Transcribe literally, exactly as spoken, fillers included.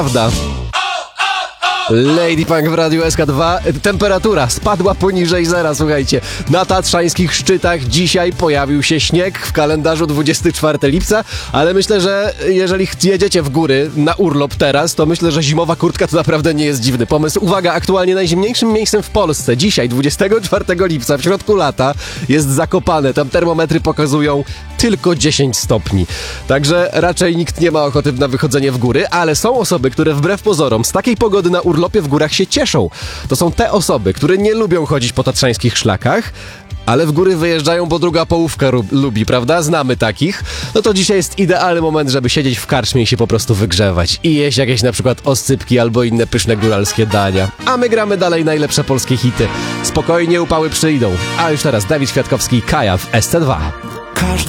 Prawda. Lady Punk w Radiu S K dwa. Temperatura spadła poniżej zera, słuchajcie. Na tatrzańskich szczytach dzisiaj pojawił się śnieg, w kalendarzu dwudziestego czwartego lipca, ale myślę, że jeżeli jedziecie w góry na urlop teraz, to myślę, że zimowa kurtka to naprawdę nie jest dziwny pomysł. Uwaga, aktualnie najzimniejszym miejscem w Polsce dzisiaj, dwudziestego czwartego lipca, w środku lata, jest Zakopane. Tam termometry pokazują tylko dziesięć stopni. Także raczej nikt nie ma ochoty na wychodzenie w góry, ale są osoby, które wbrew pozorom z takiej pogody na urlopie w górach się cieszą. To są te osoby, które nie lubią chodzić po tatrzańskich szlakach, ale w góry wyjeżdżają, bo druga połówka rub- lubi, prawda? Znamy takich. No to dzisiaj jest idealny moment, żeby siedzieć w karczmie i się po prostu wygrzewać. I jeść jakieś na przykład oscypki albo inne pyszne góralskie dania. A my gramy dalej najlepsze polskie hity. Spokojnie, upały przyjdą. A już teraz Dawid Kwiatkowski i Kaja w S C dwa. Każdy